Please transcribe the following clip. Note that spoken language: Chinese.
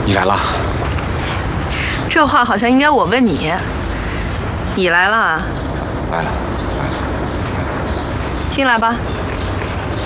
你来了。 这话好像应该我问你。你来了？ 来了。 进来吧。